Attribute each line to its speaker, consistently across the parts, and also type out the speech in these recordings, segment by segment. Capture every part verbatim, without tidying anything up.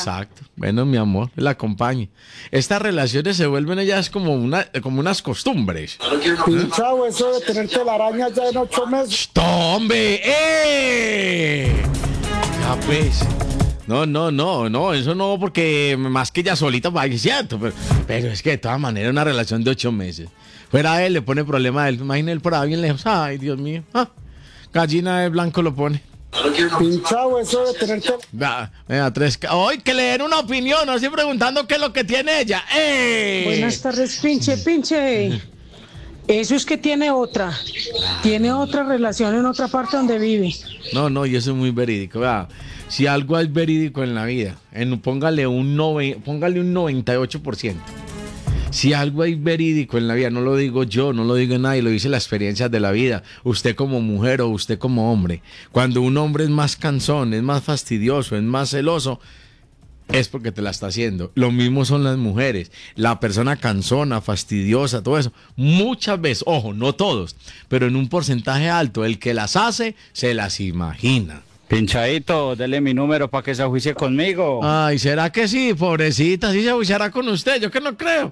Speaker 1: Exacto. Bueno, mi amor, la acompañe. Estas relaciones se vuelven ellas como una, como unas costumbres.
Speaker 2: Pinchado, eso de tener telaraña ya en ocho meses.
Speaker 1: ¡Hombre! ¡Eh! Ya pues. No, no, no, no, eso no, porque más que ella solita, va, es cierto, pero, pero es que de todas maneras una relación de ocho meses. Fuera él, le pone problema a él. Imagina él por ahí bien lejos. Ay, Dios mío. Ah, gallina de blanco lo pone.
Speaker 2: Pinchado, eso de tener telaraña.
Speaker 1: Va, venga, tres. Hoy que le den una opinión, no estoy preguntando qué es lo que tiene ella. ¡Eh!
Speaker 3: Buenas tardes, pinche, pinche. Eso es que tiene otra. Tiene otra relación en otra parte donde vive.
Speaker 1: No, no, y eso es muy verídico. Vea, si algo es verídico en la vida, en, póngale, un nove, póngale un noventa y ocho por ciento. Si algo es verídico en la vida, no lo digo yo, no lo digo nadie, lo dice la experiencia de la vida. Usted como mujer o usted como hombre. Cuando un hombre es más cansón, es más fastidioso, es más celoso, es porque te la está haciendo. Lo mismo son las mujeres. La persona cansona, fastidiosa, todo eso. Muchas veces, ojo, no todos, pero en un porcentaje alto, el que las hace, se las imagina.
Speaker 4: Pinchadito, dele mi número para que se ajuicie conmigo.
Speaker 1: Ay, ¿será que sí? Pobrecita, sí se ajuiciará con usted, yo que no creo.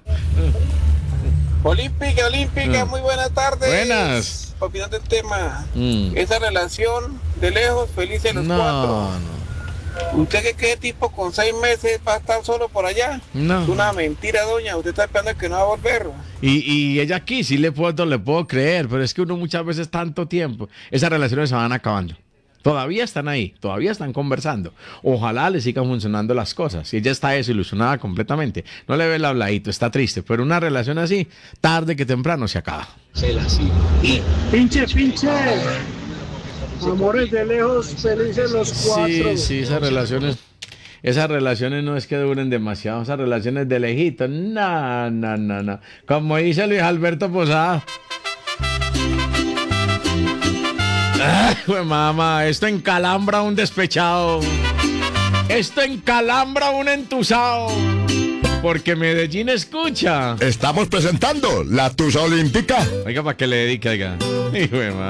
Speaker 5: Olímpica, Olímpica,
Speaker 1: Mm.
Speaker 5: muy buenas tardes.
Speaker 1: Buenas.
Speaker 5: Opinando del tema,
Speaker 1: Mm.
Speaker 5: esa relación de lejos, felices los
Speaker 1: No,
Speaker 5: cuatro.
Speaker 1: no.
Speaker 5: ¿Usted que qué tipo con seis meses va a estar solo por allá?
Speaker 1: No.
Speaker 5: Es una mentira, doña. Usted está esperando que no va a volver.
Speaker 1: Y, y ella aquí sí le puedo, le puedo creer, pero es que uno muchas veces tanto tiempo, esas relaciones se van acabando. Todavía están ahí, todavía están conversando. Ojalá le sigan funcionando las cosas. Si ella está desilusionada completamente, no le ve el habladito, está triste, pero una relación así, tarde que temprano se acaba.
Speaker 2: Pinche, pinche. Amores de lejos, felices los cuatro.
Speaker 1: Sí, sí, esas relaciones, esas relaciones no es que duren demasiado, esas relaciones de lejito, no, no, no, no. Como dice Luis Alberto Posada. Ay, güey, mamá, esto encalambra a un despechado. Esto encalambra a un entusado. Porque Medellín escucha.
Speaker 6: Estamos presentando la Tusa Olímpica.
Speaker 1: Oiga, para que le dedique, oiga. Hijo de madre.